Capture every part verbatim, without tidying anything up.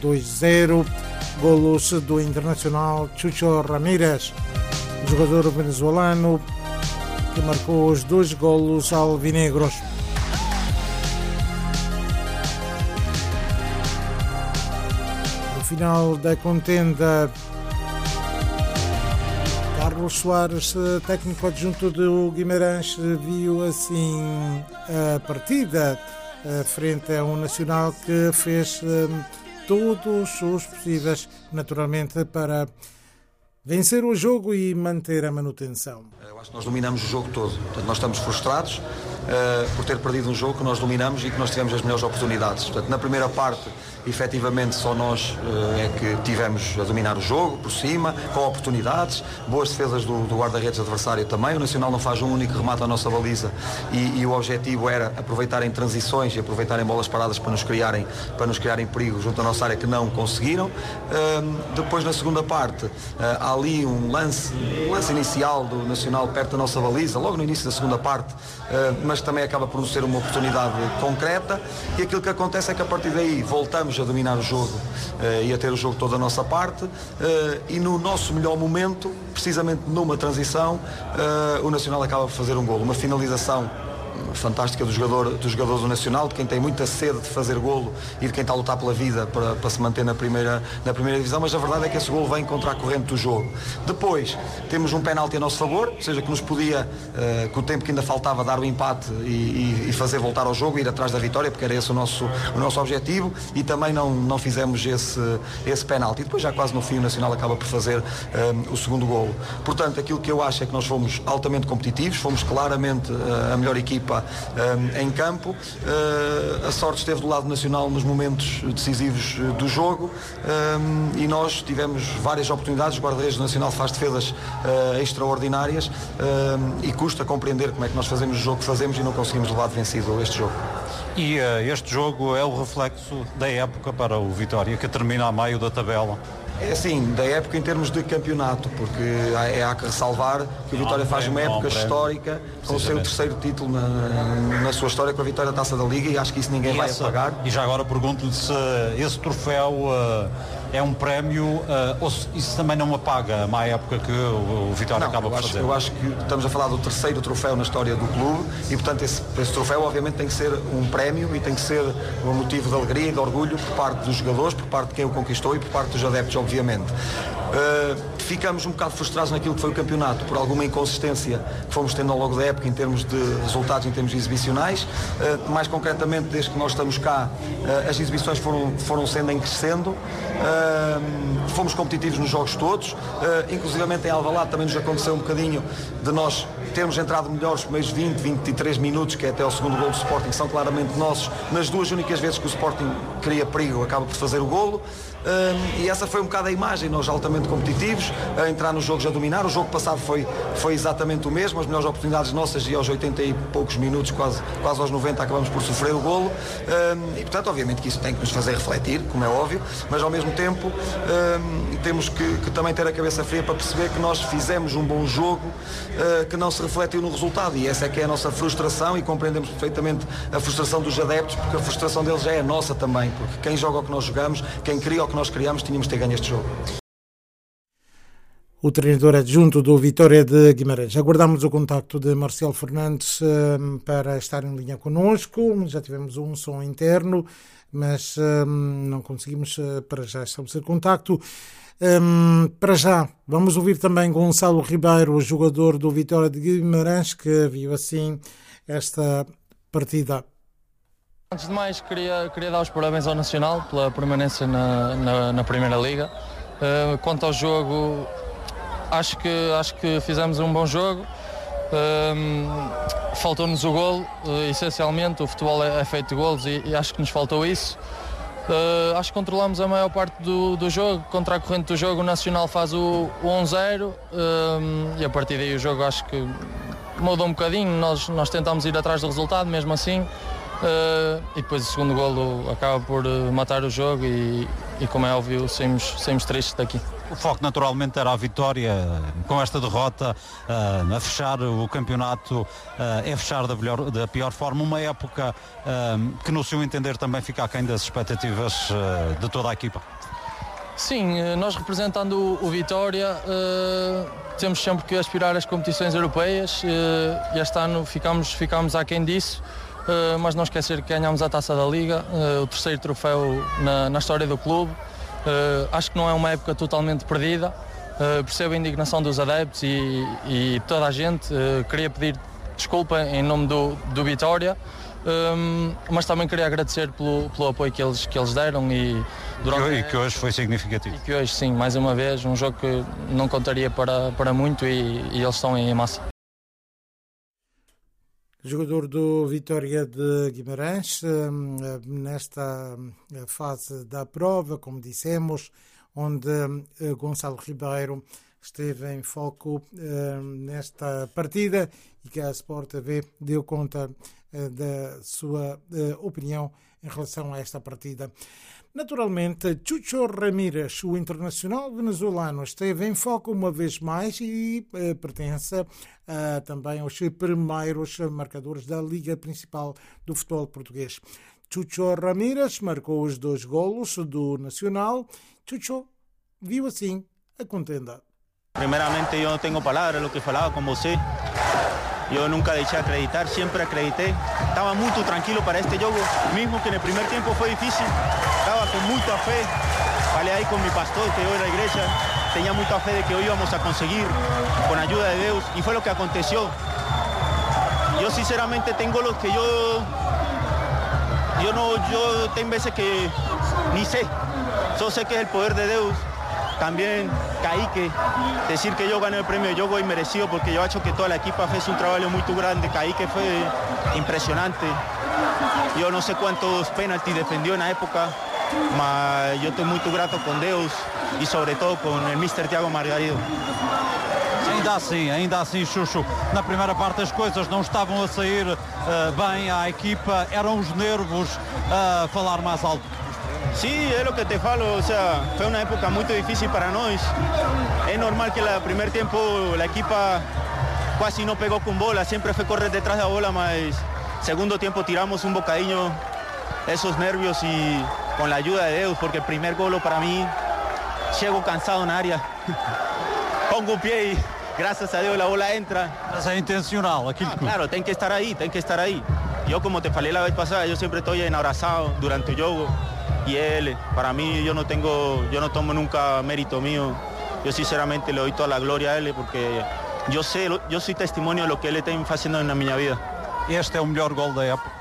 dois zero, golos do internacional Chucho Ramírez, jogador venezuelano que marcou os dois golos alvinegros. No final da contenda, Carlos Soares, técnico adjunto do Guimarães, viu assim a partida frente a um Nacional que fez todos os possíveis, naturalmente, para vencer o jogo e manter a manutenção. Eu acho que nós dominamos o jogo todo. Portanto, nós estamos frustrados uh, por ter perdido um jogo que nós dominamos e que nós tivemos as melhores oportunidades. Portanto, na primeira parte, efetivamente, só nós uh, é que tivemos a dominar o jogo, por cima, com oportunidades, boas defesas do, do guarda-redes adversário também. O Nacional não faz um único remate à nossa baliza e, e o objetivo era aproveitarem transições e aproveitarem bolas paradas para nos criarem, para nos criarem perigo junto à nossa área, que não conseguiram. Uh, depois, na segunda parte, uh, há ali um lance, um lance inicial do Nacional perto da nossa baliza, logo no início da segunda parte, mas também acaba por não ser uma oportunidade concreta, e aquilo que acontece é que a partir daí voltamos a dominar o jogo e a ter o jogo toda a nossa parte, e no nosso melhor momento, precisamente numa transição, o Nacional acaba por fazer um golo, uma finalização fantástica do jogador, do jogador do Nacional, de quem tem muita sede de fazer golo e de quem está a lutar pela vida para, para se manter na primeira, na primeira divisão, mas a verdade é que esse golo vem contra a corrente do jogo. Depois temos um penalti a nosso favor, ou seja, que nos podia, uh, com o tempo que ainda faltava, dar o empate e, e, e fazer voltar ao jogo, ir atrás da vitória, porque era esse o nosso, o nosso objetivo, e também não, não fizemos esse, esse penalti. E depois, já quase no fim, o Nacional acaba por fazer um, o segundo golo. Portanto, aquilo que eu acho é que nós fomos altamente competitivos, fomos claramente uh, a melhor equipa Um, em campo. Uh, a sorte esteve do lado nacional nos momentos decisivos uh, do jogo, um, e nós tivemos várias oportunidades. O guarda-redes do Nacional faz defesas uh, extraordinárias, um, e custa compreender como é que nós fazemos o jogo que fazemos e não conseguimos levar de vencido este jogo. E uh, este jogo é o reflexo da época para o Vitória, que termina a meio da tabela. É assim, da época em termos de campeonato, porque é, há que ressalvar que o Vitória faz uma época histórica com o seu terceiro título na, na sua história, com a Vitória da Taça da Liga, e acho que isso ninguém e vai essa, apagar. E já agora pergunto-lhe se esse troféu uh, é um prémio, uh, ou se isso também não apaga a má época que o, o Vitória não, acaba eu por acho, fazer. Eu acho que estamos a falar do terceiro troféu na história do clube, e portanto esse, esse troféu obviamente tem que ser um prémio e tem que ser um motivo de alegria e de orgulho por parte dos jogadores, por parte de quem o conquistou e por parte dos adeptos, obviamente. Uh, ficamos um bocado frustrados naquilo que foi o campeonato, por alguma inconsistência que fomos tendo ao longo da época em termos de resultados, em termos exibicionais. Uh, mais concretamente, desde que nós estamos cá, uh, as exibições foram, foram sendo em crescendo. Uh, fomos competitivos nos jogos todos, uh, inclusivamente em Alvalade também nos aconteceu um bocadinho de nós termos entrado melhor os primeiros vinte, vinte e três minutos, que é até o segundo golo do Sporting, que são claramente nossos. Nas duas únicas vezes que o Sporting cria perigo, acaba por fazer o golo. Um, e essa foi um bocado a imagem, nós altamente competitivos, a entrar nos jogos a dominar. O jogo passado foi, foi exatamente o mesmo, as melhores oportunidades nossas, e aos oitenta e poucos minutos, quase, quase aos noventa, acabamos por sofrer o golo. Um, e portanto, obviamente que isso tem que nos fazer refletir, como é óbvio, mas ao mesmo tempo um, temos que, que também ter a cabeça fria para perceber que nós fizemos um bom jogo, uh, que não se refletiu no resultado, e essa é que é a nossa frustração, e compreendemos perfeitamente a frustração dos adeptos, porque a frustração deles já é a nossa também, porque quem joga o que nós jogamos, quem cria o que nós criamos, tínhamos de ter ganho este jogo. O treinador adjunto do Vitória de Guimarães. Aguardamos o contacto de Marcelo Fernandes um, para estar em linha connosco. Já tivemos um som interno, mas um, não conseguimos uh, para já estabelecer contacto. Um, para já, vamos ouvir também Gonçalo Ribeiro, o jogador do Vitória de Guimarães, que viu assim esta partida. Antes de mais, queria, queria dar os parabéns ao Nacional pela permanência na, na, na Primeira Liga. Uh, quanto ao jogo, acho que, acho que fizemos um bom jogo. Uh, faltou-nos o golo, uh, essencialmente. O futebol é, é feito de golos e, e acho que nos faltou isso. Uh, acho que controlamos a maior parte do, do jogo. Contra a corrente do jogo, o Nacional faz o, o um zero, uh, e a partir daí o jogo acho que mudou um bocadinho. Nós, nós tentámos ir atrás do resultado, mesmo assim. Uh, e depois o segundo golo acaba por uh, matar o jogo, e, e como é óbvio, saímos, saímos tristes daqui. O foco naturalmente era a vitória, com esta derrota, uh, a fechar o campeonato, uh, é fechar da, melhor, da pior forma, uma época uh, que no seu entender também fica aquém das expectativas uh, de toda a equipa. Sim, nós representando o, o Vitória uh, temos sempre que aspirar às competições europeias uh, e este ano ficámos, ficámos aquém disso, uh, mas não esquecer que ganhámos a Taça da Liga, uh, o terceiro troféu na, na história do clube. Uh, acho que não é uma época totalmente perdida, uh, percebo a indignação dos adeptos e, e toda a gente, uh, queria pedir desculpa em nome do, do Vitória, um, mas também queria agradecer pelo, pelo apoio que eles, que eles deram e, durante e que hoje foi significativo. E que hoje sim, mais uma vez, um jogo que não contaria para, para muito e, e eles estão em massa. Jogador do Vitória de Guimarães, nesta fase da prova, como dissemos, onde Gonçalo Ribeiro esteve em foco nesta partida e que a Sport T V deu conta da sua opinião em relação a esta partida. Naturalmente, Chucho Ramírez, o internacional venezuelano, esteve em foco uma vez mais e eh, pertence uh, também aos primeiros marcadores da Liga Principal do futebol português. Chucho Ramírez marcou os dois golos do Nacional. Chucho viu assim a contenda. Primeramente, eu não tenho palavras, o que falava com você. Eu nunca deixei de acreditar, sempre acreditei. Estava muito tranquilo para este jogo, mesmo que no primeiro tempo foi difícil. Estava com muita fé. Falei aí com meu pastor, que eu era da igreja. Tinha muita fé de que hoy íbamos a conseguir, com a ajuda de Deus. E foi o que aconteceu. Eu, sinceramente, tenho golos que eu... Eu, não, eu tenho vezes que nem sei. Só sei que é o poder de Deus. También Kaique, decir que yo gané el premio yo voy merecido porque yo acho que toda la equipa fez un trabajo muy grande. Kaique fue impresionante. Yo no sé cuántos penaltis defendió en la época, mas yo estoy muy grato con Deus y sobre todo con el mister Thiago Margarido. Ainda assim, ainda assim, Chucho, na primeira parte as coisas não estavam a sair uh, bem à equipa, eram os nervos a uh, falar mais alto. Sí, es lo que te falo, o sea, fue una época muy difícil para nosotros. Es normal que en el primer tiempo la equipa casi no pegó con bola, siempre fue correr detrás de la bola, mas segundo tiempo tiramos un bocadillo, esos nervios y con la ayuda de Deus, porque el primer gol para mí, llego cansado en área, pongo un pie y gracias a Dios la bola entra. Mas é intencional, aquilo ah, claro, tem que estar ahí, tem que estar ahí. Yo como te falei la vez pasada, yo siempre estoy abrazado durante el juego. Y él, para mí, yo no tengo, yo no tomo nunca mérito mío. Yo sinceramente le doy toda la gloria a él porque yo sé, yo soy testimonio de lo que él está haciendo en mi vida. Este é o melhor gol da época.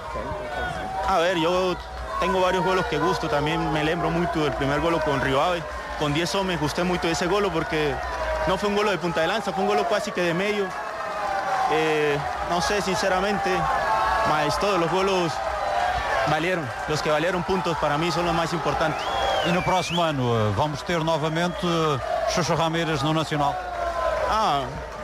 A ver, yo tengo varios golos que gusto. También me lembro mucho del primer gol con Rivave. Con diez hombres gusté mucho de ese gol porque no fue un gol de punta de lanza, fue un gol casi que de medio. Eh, no sé, sinceramente, mas todos los golos valieron, los que valieron puntos para mí son los más importantes. E no próximo ano vamos ter novamente Chucho Ramírez no Nacional? Ah,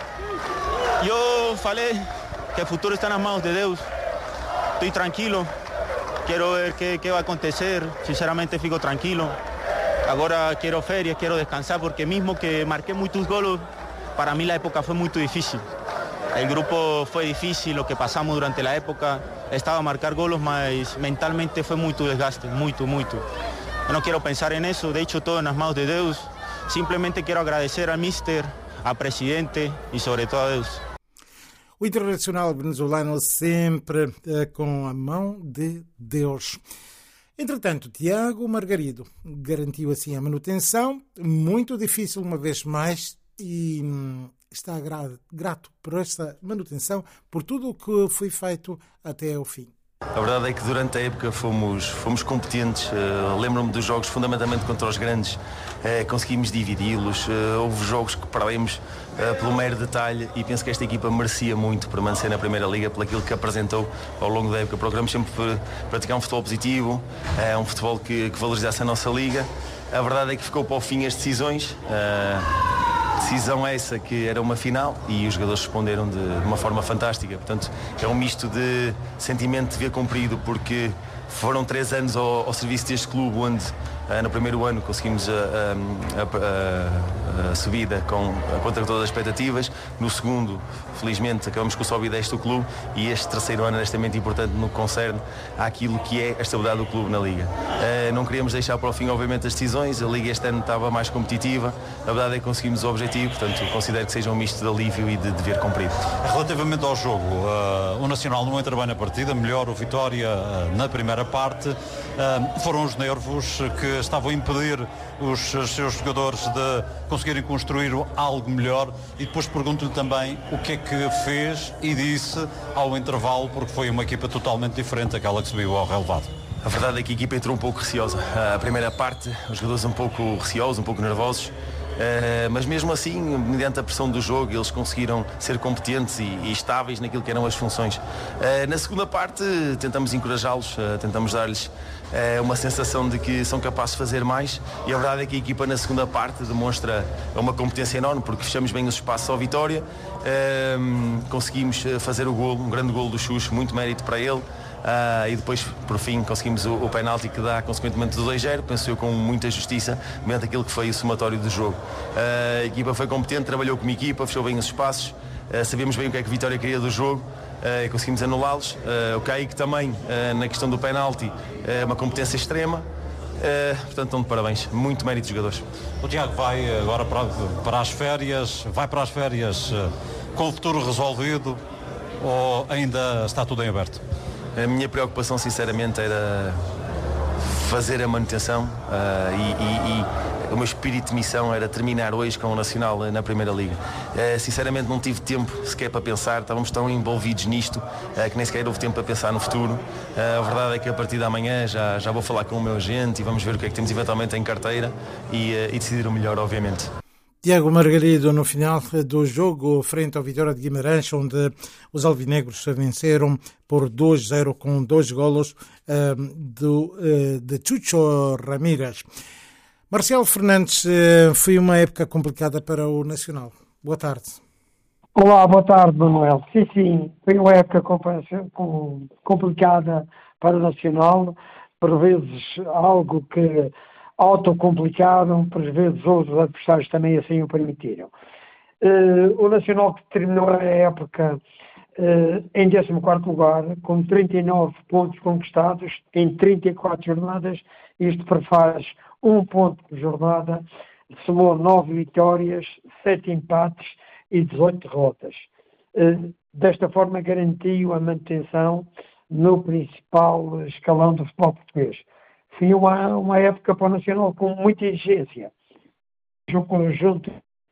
yo falei que el futuro está en las manos de Deus. Estoy tranquilo, quiero ver qué, qué va a acontecer, sinceramente fico tranquilo. Ahora quiero ferias, quiero descansar porque mismo que marqué muchos goles, para mí la época fue muy difícil. El grupo fue difícil, lo que pasamos durante la época, estaba a marcar golos, mas mentalmente fue muy desgaste, muy, muy. Yo no quiero pensar en eso, de hecho todo en las manos de Deus. Simplemente quiero agradecer al míster, al presidente y sobre todo a Deus. O internacional venezuelano sempre uh, com a mão de Deus. Entretanto, Thiago Margarido garantiu assim a manutenção, muito difícil uma vez mais, e hum, está grato por esta manutenção, por tudo o que foi feito até ao fim. A verdade é que durante a época fomos, fomos competentes, uh, lembro-me dos jogos fundamentalmente contra os grandes, uh, conseguimos dividi-los, uh, houve jogos que perdemos uh, pelo mero detalhe e penso que esta equipa merecia muito permanecer na Primeira Liga pelo aquilo que apresentou ao longo da época. Procuramos sempre praticar um futebol positivo, uh, um futebol que, que valorizasse a nossa Liga. A verdade é que ficou para o fim as decisões. Uh, Decisão essa que era uma final e os jogadores responderam de, de uma forma fantástica. Portanto, é um misto de sentimento de dever cumprido porque foram três anos ao, ao serviço deste clube, onde uh, no primeiro ano conseguimos a, a, a, a, a subida com, contra todas as expectativas, no segundo, felizmente, acabamos com o sobe e desce do clube, e este terceiro ano é extremamente importante no que concerne àquilo que é a estabilidade do clube na Liga. Uh, não queríamos deixar para o fim, obviamente, as decisões, a Liga este ano estava mais competitiva, a verdade é que conseguimos o objetivo, portanto considero que seja um misto de alívio e de dever cumprido. Relativamente ao jogo, uh, o Nacional não entra bem na partida, melhor o Vitória uh, na primeira parte, uh, foram os nervos que estavam a impedir os, os seus jogadores de conseguirem construir algo melhor, e depois pergunto-lhe também o que é que fez e disse ao intervalo, porque foi uma equipa totalmente diferente daquela que subiu ao relevado. A verdade é que a equipa entrou um pouco receosa. A primeira parte, os jogadores um pouco receosos, um pouco nervosos, uh, mas mesmo assim, mediante a pressão do jogo, eles conseguiram ser competentes e, e estáveis naquilo que eram as funções. Uh, na segunda parte, tentamos encorajá-los, uh, tentamos dar-lhes uh, uma sensação de que são capazes de fazer mais, e a verdade é que a equipa na segunda parte demonstra uma competência enorme, porque fechamos bem os espaços ao Vitória, uh, conseguimos fazer o golo, um grande golo do Xuxo, muito mérito para ele. Uh, e depois, por fim, conseguimos o, o penalti que dá consequentemente do dois zero, penso eu com muita justiça, mediante aquilo que foi o somatório do jogo. Uh, a equipa foi competente, trabalhou como equipa, fechou bem os espaços, uh, sabíamos bem o que é que a Vitória queria do jogo, uh, e conseguimos anulá-los. Uh, o Kaique também, uh, na questão do penalti, é uh, uma competência extrema. Uh, portanto, estão de parabéns, muito mérito dos jogadores. O Tiago vai agora para, para as férias, vai para as férias uh, com o futuro resolvido, ou ainda está tudo em aberto? A minha preocupação, sinceramente, era fazer a manutenção, uh, e, e, e o meu espírito de missão era terminar hoje com o Nacional na Primeira Liga. Uh, sinceramente, não tive tempo sequer para pensar, estávamos tão envolvidos nisto uh, que nem sequer houve tempo para pensar no futuro. Uh, a verdade é que a partir da manhã já, já vou falar com o meu agente e vamos ver o que é que temos eventualmente em carteira e, uh, e decidir o melhor, obviamente. Tiago Margarido, no final do jogo frente ao Vitória de Guimarães, onde os alvinegros venceram por dois zero com dois golos uh, do, uh, de Chucho Ramírez. Marcelo Fernandes, uh, foi uma época complicada para o Nacional. Boa tarde. Olá, boa tarde, Manuel. Sim, sim, foi uma época complicada para o Nacional, por vezes algo que autocomplicaram, por vezes outros adversários também assim o permitiram. Uh, o Nacional que terminou a época uh, em décimo quarto lugar, com trinta e nove pontos conquistados em trinta e quatro jornadas, isto prefaz um ponto por jornada, somou nove vitórias, sete empates e dezoito derrotas. Uh, desta forma garantiu a manutenção no principal escalão do futebol português. Foi uma, uma época para o Nacional com muita exigência. Um conjunto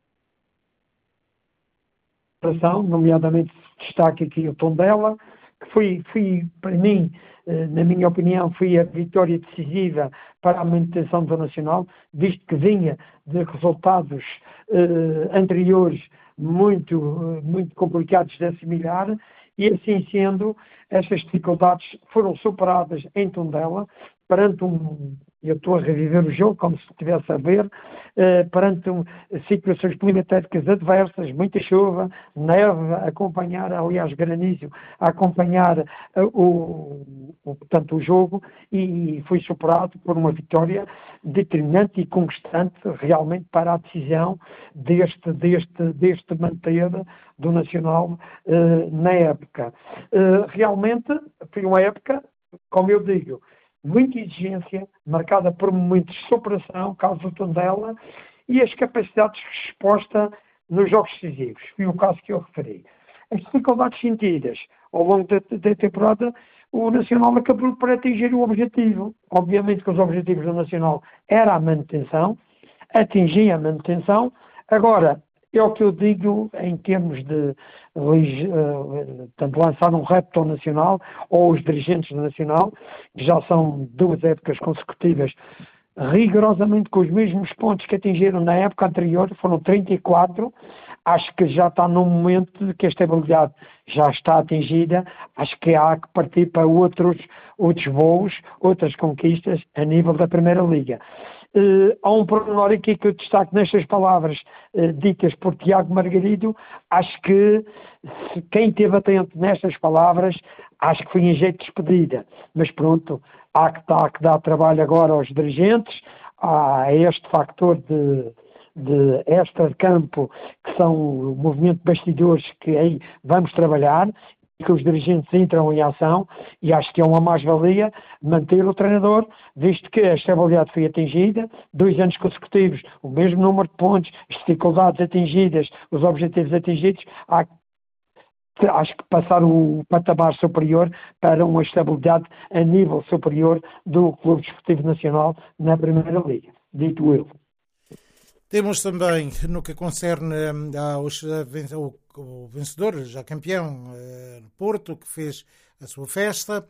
de nomeadamente destaque aqui o Tondela, que foi, foi, para mim, na minha opinião, foi a vitória decisiva para a manutenção do Nacional, visto que vinha de resultados eh, anteriores muito, muito complicados de assimilar, e assim sendo, estas dificuldades foram superadas em Tondela, perante um, eu estou a reviver o jogo como se estivesse a ver, eh, perante um, situações climatéricas adversas, muita chuva, neve a acompanhar, aliás granizo, a acompanhar uh, o, o, portanto, o jogo, e foi superado por uma vitória determinante e conquistante realmente para a decisão deste, deste, deste manter do Nacional uh, na época. Uh, realmente foi uma época, como eu digo, muita exigência, marcada por momentos de superação, caso do Tondela, e as capacidades de resposta nos jogos decisivos. Foi o caso que eu referi. As dificuldades sentidas ao longo da, da temporada, o Nacional acabou por atingir o objetivo. Obviamente que os objetivos do Nacional era a manutenção, atingir a manutenção. Agora, é o que eu digo em termos de uh, tanto lançar um repto ao Nacional, ou os dirigentes do Nacional, que já são duas épocas consecutivas, rigorosamente com os mesmos pontos que atingiram na época anterior, foram trinta e quatro, acho que já está num momento de que a estabilidade já está atingida, acho que há que partir para outros, outros voos, outras conquistas a nível da Primeira Liga. Uh, há um pormenor aqui que eu destaco nestas palavras uh, ditas por Tiago Margarido. Acho que se, quem esteve atento nestas palavras, acho que foi em jeito de despedida, mas pronto, há que, há que dar trabalho agora aos dirigentes, há este factor de, de extra-campo, que são o movimento de bastidores, que aí vamos trabalhar, que os dirigentes entram em ação, e acho que é uma mais-valia manter o treinador, visto que a estabilidade foi atingida, dois anos consecutivos, o mesmo número de pontos, as dificuldades atingidas, os objetivos atingidos, há acho que passar o patamar superior para uma estabilidade a nível superior do Clube Desportivo Nacional na Primeira Liga, dito eu. Temos também, no que concerne aos, ao vencedor, já campeão, Porto, que fez a sua festa.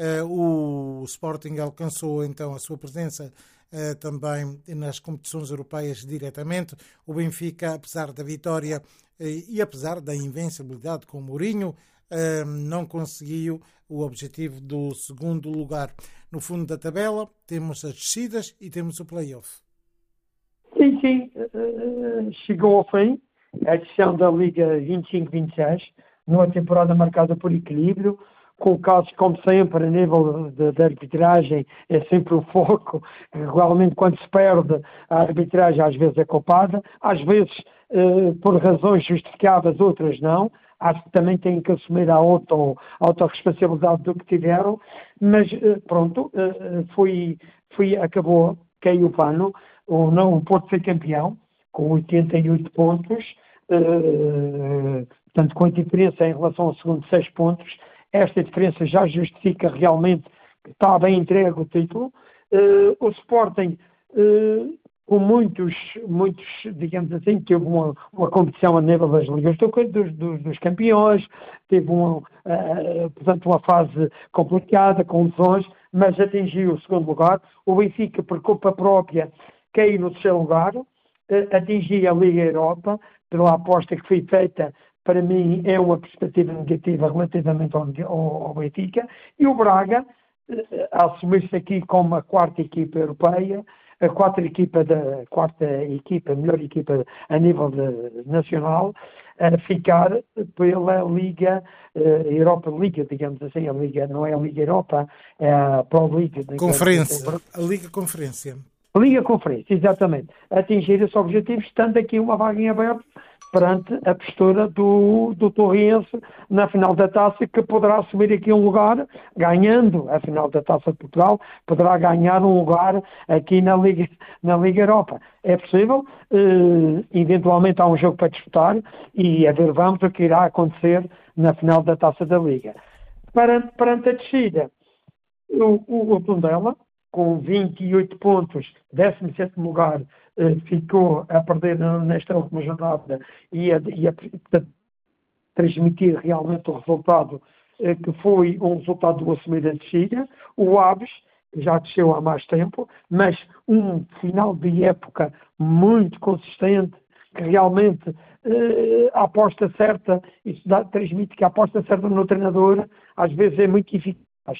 O Sporting alcançou então a sua presença também nas competições europeias diretamente. O Benfica, apesar da vitória e apesar da invencibilidade com o Mourinho, não conseguiu o objetivo do segundo lugar. No fundo da tabela temos as descidas e temos o play-off. Sim, sim, chegou ao fim a decisão da Liga vinte e cinco vinte e seis, numa temporada marcada por equilíbrio, com casos, como sempre, a nível de, de arbitragem, é sempre o foco. Igualmente, quando se perde, a arbitragem às vezes é culpada, às vezes eh, por razões justificáveis, outras não. Acho que também têm que assumir a auto, autorresponsabilidade do que tiveram, mas eh, pronto, eh, foi, foi, acabou, caiu o pano, ou não, o Porto foi campeão, com oitenta e oito pontos, eh, portanto, com a diferença em relação ao segundo, seis pontos. Esta diferença já justifica realmente que está bem entregue o título. Uh, o Sporting, uh, com muitos, muitos, digamos assim, teve uma, uma competição a nível das ligas dos, dos, dos campeões, teve uma, uh, portanto, uma fase complicada, com lesões, mas atingiu o segundo lugar. O Benfica, por culpa própria, caiu no terceiro lugar, uh, atingiu a Liga Europa, pela aposta que foi feita. Para mim é uma perspectiva negativa relativamente ao, ao, ao Benfica, e o Braga eh, assumir-se aqui como a quarta equipa europeia, a quarta equipa, da, quarta equipa, melhor equipa a nível de, nacional, a ficar pela Liga eh, Europa Liga, digamos assim, a Liga, não é a Liga Europa, é a Pro Liga. Conferência, a Liga Conferência. Liga Conferência, exatamente. Atingir esse objetivo, estando aqui uma vaga em aberto, perante a postura do, do Torriense na final da Taça, que poderá assumir aqui um lugar, ganhando a final da Taça de Portugal, poderá ganhar um lugar aqui na Liga, na Liga Europa. É possível, eh, eventualmente há um jogo para disputar, e a ver vamos o que irá acontecer na final da Taça da Liga. Perante, perante a descida, o, o, o Tondela, com vinte e oito pontos, décimo sétimo lugar, ficou a perder nesta última jornada e a, e a, a transmitir realmente o resultado, que foi um resultado do assumir da descida. O Aves já desceu há mais tempo, mas um final de época muito consistente, que realmente eh, a aposta certa, isso dá, transmite que a aposta certa no treinador às vezes é muito eficaz.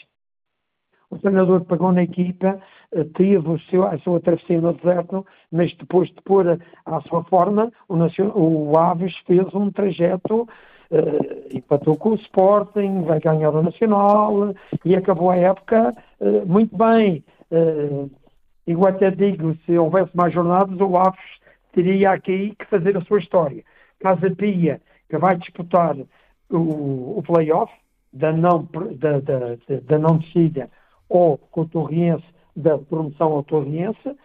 O treinador pegou na equipa, teve o seu, a sua travessia no deserto, mas depois de pôr à sua forma, o, o Aves fez um trajeto, uh, empatou com o Sporting, vai ganhar o Nacional, e acabou a época uh, muito bem. Uh, eu até digo, se houvesse mais jornadas, o Aves teria aqui que fazer a sua história. Casa Pia, que vai disputar o, o play-off da não, da, da, da, da não descida, ou com o Torriense, da promoção ao Torriense.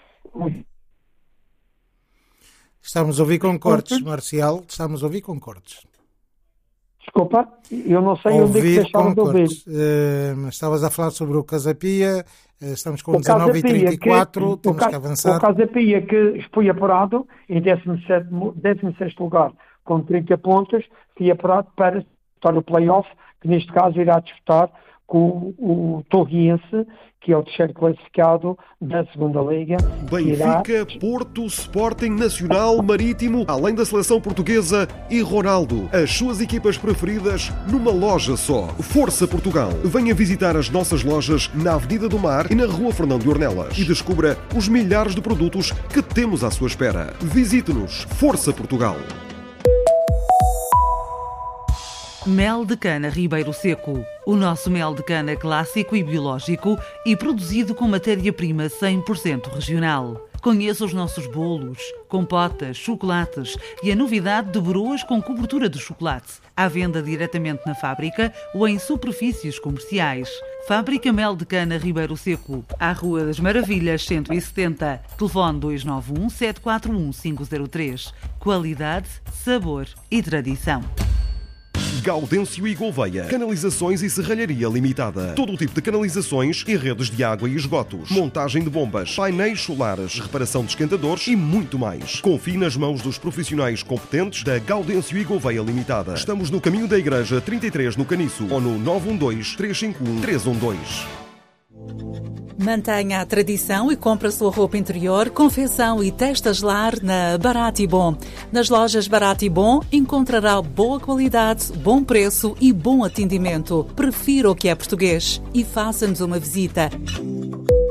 Estamos a ouvir com cortes, Marcial. Estamos a ouvir com cortes. Desculpa, eu não sei ouvir onde é que deixava de ouvir. Uh, estavas a falar sobre o Casa Pia, uh, estamos com dezanove e trinta e quatro, que, temos o, que avançar. O Casa Pia, que foi apurado em décimo sexto lugar, com trinta pontos, foi apurado para disputar o play-off, que neste caso irá disputar com o Torriense, que é o terceiro classificado da segunda Liga. Benfica, irá... Porto, Sporting, Nacional, Marítimo, além da seleção portuguesa e Ronaldo. As suas equipas preferidas numa loja só. Força Portugal. Venha visitar as nossas lojas na Avenida do Mar e na Rua Fernão de Ornelas e descubra os milhares de produtos que temos à sua espera. Visite-nos. Força Portugal. Mel de cana Ribeiro Seco. O nosso mel de cana clássico e biológico e produzido com matéria-prima cem por cento regional. Conheça os nossos bolos, compotas, chocolates e a novidade de broas com cobertura de chocolate. À venda diretamente na fábrica ou em superfícies comerciais. Fábrica Mel de Cana Ribeiro Seco, à Rua das Maravilhas cento e setenta. Telefone dois nove um, sete quatro um, cinco zero três. Qualidade, sabor e tradição. Gaudêncio e Gouveia. Canalizações e Serralharia Limitada. Todo o tipo de canalizações e redes de água e esgotos. Montagem de bombas, painéis solares, reparação de esquentadores e muito mais. Confie nas mãos dos profissionais competentes da Gaudêncio e Gouveia Limitada. Estamos no caminho da Igreja trinta e três no Caniço ou no nove um dois, três cinco um, três um dois. Mantenha a tradição e compre a sua roupa interior, confecção e testas lar na Barato e Bom. Nas lojas Barato e Bom encontrará boa qualidade, bom preço e bom atendimento. Prefira o que é português e faça-nos uma visita.